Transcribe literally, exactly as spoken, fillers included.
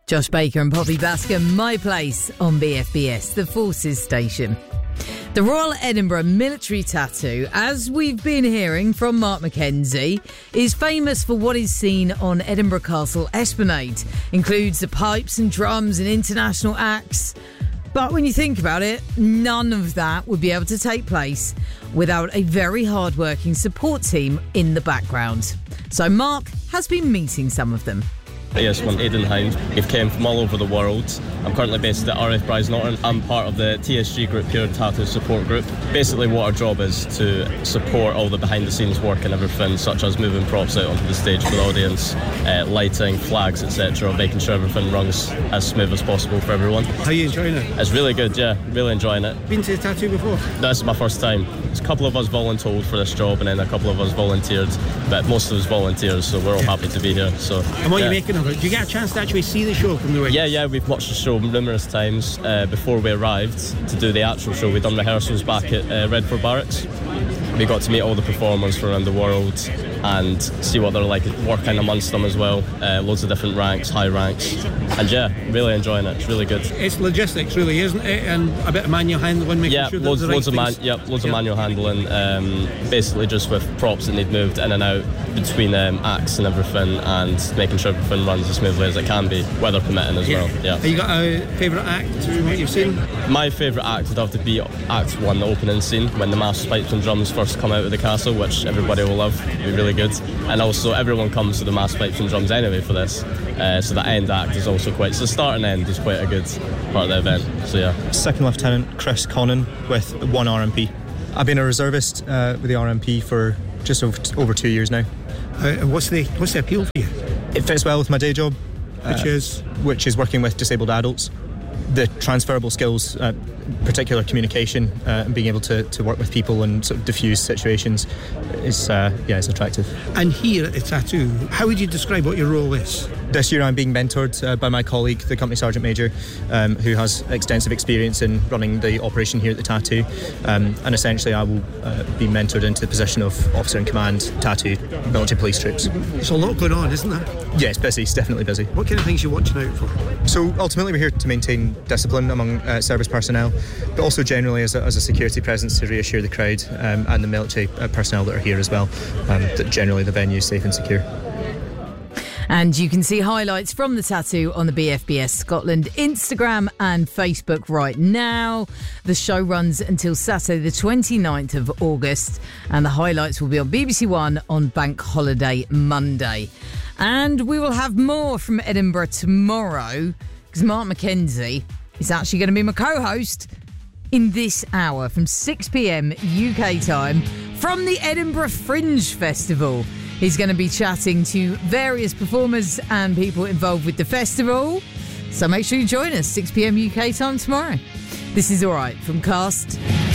Josh Baker and Poppy Bascom, My Place on B F B S, the Forces Station. The Royal Edinburgh Military Tattoo, as we've been hearing from Mark Mackenzie, is famous for what is seen on Edinburgh Castle Esplanade. Includes the pipes and drums and international acts. But when you think about it, none of that would be able to take place without a very hard-working support team in the background. So Mark has been meeting some of them. Yes, I'm Aidan Hind. We've came from all over the world. I'm currently based at R F Bryce Norton. I'm part of the T S G group here, Tattoo Support Group. Basically what our job is to support all the behind the scenes work and everything, such as moving props out onto the stage for the audience, uh, lighting, flags, et cetera, making sure everything runs as smooth as possible for everyone. How are you enjoying it? It's really good, yeah, really enjoying it. Been to the tattoo before? This is my first time. There's a couple of us volunteered for this job and then a couple of us volunteered, but most of us volunteers, so we're all happy to be here. So. And what yeah. are you making of it? Do you get a chance to actually see the show from the wings? Yeah, yeah, we've watched the show numerous times uh, before we arrived to do the actual show. We've done rehearsals back at uh, Redford Barracks. We got to meet all the performers from around the world and see what they're like working amongst them as well. Uh, loads of different ranks, high ranks. And yeah, really enjoying it. It's really good. It's logistics, really, isn't it? And a bit of manual handling, making yeah, sure loads, that the right loads of man, things... yeah, loads yeah. of manual handling. Um, basically just with props that need moved in and out between um, acts and everything, and making sure everything runs as smoothly as it can be, weather permitting as yeah. well. Yeah. Have you got a favourite act from what you've seen? My favourite act would have to be Act One, the opening scene, when the mass pipes and drums first come out of the castle, which everybody will love. It'll be really good. And also everyone comes to the mass pipes and drums anyway for this. Uh, so the end act is also quite, so the start and end is quite a good part of the event. So yeah. Second Lieutenant Chris Connon with one R M P. I've been a reservist uh, with the R M P for just over, over two years now. Uh, what's the what's the appeal for you? It fits well with my day job, Which uh, is? which is working with disabled adults. The transferable skills, uh, particular communication, uh, and being able to, to work with people and sort of diffuse situations is uh, yeah, is attractive. And here at Tattoo, how would you describe what your role is? This year I'm being mentored uh, by my colleague, the Company Sergeant Major, um, who has extensive experience in running the operation here at the Tattoo, um, and essentially I will uh, be mentored into the position of Officer in Command, Tattoo, Military Police Troops. There's a lot going on, isn't there? Yeah, it's busy, it's definitely busy. What kind of things are you watching out for? So ultimately we're here to maintain discipline among uh, service personnel, but also generally as a, as a security presence to reassure the crowd um, and the military uh, personnel that are here as well, um, that generally the venue is safe and secure. And you can see highlights from the tattoo on the B F B S Scotland Instagram and Facebook right now. The show runs until Saturday the twenty-ninth of August, and the highlights will be on B B C One on Bank Holiday Monday. And we will have more from Edinburgh tomorrow, because Mark Mackenzie is actually going to be my co-host in this hour from six p.m. U K time from the Edinburgh Fringe Festival. He's going to be chatting to various performers and people involved with the festival. So make sure you join us, six p.m. U K time tomorrow. This is All Right from Cast.